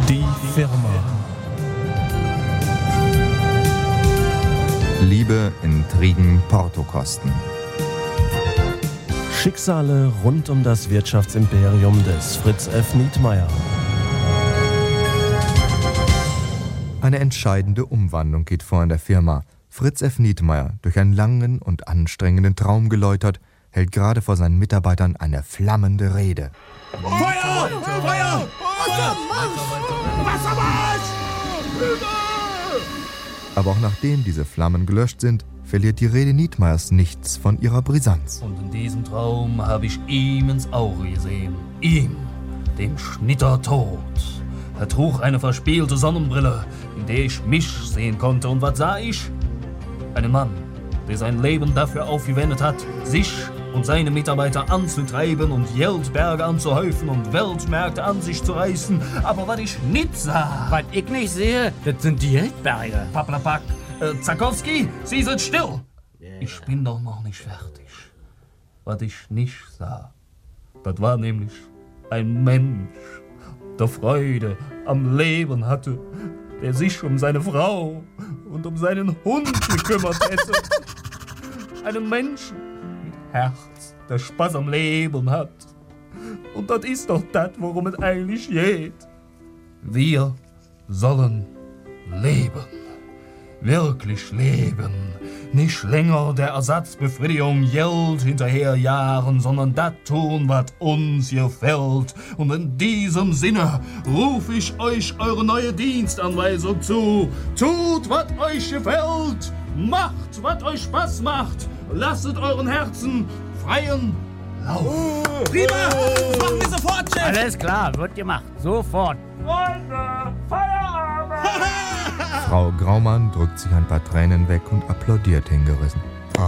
Die Firma. Liebe, Intrigen, Portokosten. Schicksale rund um das Wirtschaftsimperium des Fritz F. Nietmeyer. Eine entscheidende Umwandlung geht vor in der Firma. Fritz F. Nietmeyer, durch einen langen und anstrengenden Traum geläutert, hält gerade vor seinen Mitarbeitern eine flammende Rede. Feuer! Feuer! Wassermarsch! Aber auch nachdem diese Flammen gelöscht sind, verliert die Rede Nietmeyers nichts von ihrer Brisanz. Und in diesem Traum habe ich ihm ins Auge gesehen. Ihm, dem Schnitter tot. Er trug eine verspielte Sonnenbrille, in der ich mich sehen konnte. Und was sah ich? Einen Mann, der sein Leben dafür aufgewendet hat, sich und seine Mitarbeiter anzutreiben und Geldberge anzuhäufen und Weltmärkte an sich zu reißen. Aber was ich nicht sah... Was ich nicht sehe, das sind die Geldberge. Paplapak, Zakowski, Sie sind still! Ich bin doch noch nicht fertig. Was ich nicht sah, das war nämlich ein Mensch, der Freude am Leben hatte, der sich um seine Frau und um seinen Hund gekümmert hätte. Einen Menschen mit Herz, der Spaß am Leben hat. Und das ist doch das, worum es eigentlich geht. Wir sollen leben. Wirklich leben. Nicht länger der Ersatzbefriedigung Geld hinterherjagen, sondern das tun, was uns gefällt. Und in diesem Sinne rufe ich euch eure neue Dienstanweisung zu. Tut, was euch gefällt. Macht, was euch Spaß macht. Lasset euren Herzen freien Lauf. Prima! Das machen wir sofort, Chef! Alles klar, wird gemacht. Sofort. Freunde, Feierabend! Frau Graumann drückt sich ein paar Tränen weg und applaudiert hingerissen.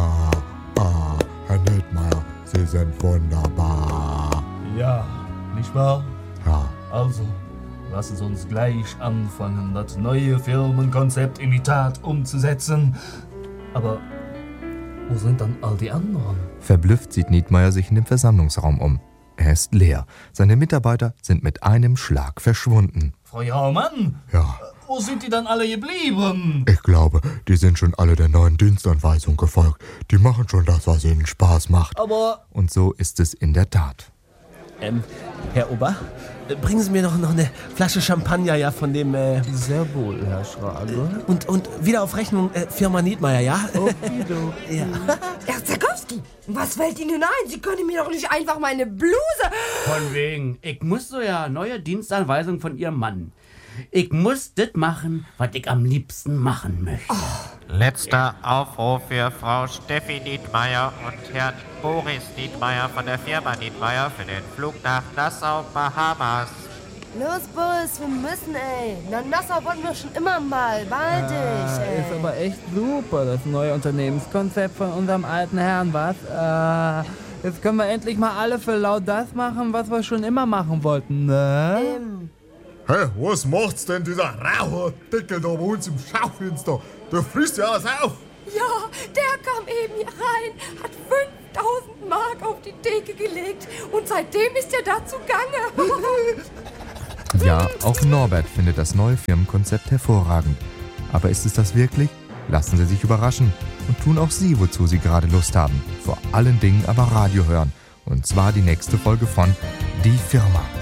Herr Nietmeyer, Sie sind wunderbar. Ja, nicht wahr? Ja. Also, lassen Sie uns gleich anfangen, das neue Firmenkonzept in die Tat umzusetzen. Aber wo sind dann all die anderen? Verblüfft sieht Nietmeyer sich in dem Versammlungsraum um. Er ist leer. Seine Mitarbeiter sind mit einem Schlag verschwunden. Frau Jaumann, Ja, wo sind die dann alle geblieben? ich glaube, die sind schon alle der neuen Dienstanweisung gefolgt. Die machen schon das, was ihnen Spaß macht. Aber Und so ist es in der Tat. Herr Ober, bringen Sie mir noch eine Flasche Champagner, ja, von dem, Sehr wohl, Herr Schrage. und wieder auf Rechnung, Firma Nietmeyer, ja? Ja. Herr Zakowski, was fällt Ihnen ein? Sie können mir doch nicht einfach meine Bluse... Von wegen, ich muss so ja neue Dienstanweisung von Ihrem Mann. Ich muss das machen, was ich am liebsten machen möchte. Letzter Aufruf für Frau Steffi Nietmeyer und Herrn Boris Nietmeyer von der Firma Nietmeyer für den Flug nach Nassau, Bahamas. Los, Boris, wir müssen, ey. Nach Nassau wollten wir schon immer mal. Bald ey. Ist aber echt super, das neue Unternehmenskonzept von unserem alten Herrn, was? Jetzt können wir endlich mal alle für laut das machen, was wir schon immer machen wollten, ne? Hey, was macht's denn dieser raue Dicke da bei uns im Schaufenster? Der frisst ja alles auf. Ja, der kam eben hier rein, hat 5000 Mark auf die Theke gelegt und seitdem ist er da zugange. Ja, auch Norbert findet das neue Firmenkonzept hervorragend. Aber ist es das wirklich? Lassen Sie sich überraschen und tun auch Sie, wozu Sie gerade Lust haben. Vor allen Dingen aber Radio hören. Und zwar die nächste Folge von Die Firma.